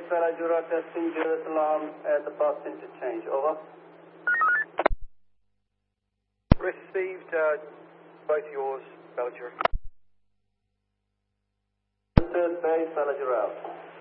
base, Salajura, testing Jerusalem at the bus interchange. Over. Received both yours, Salajura. Base, Salajura out.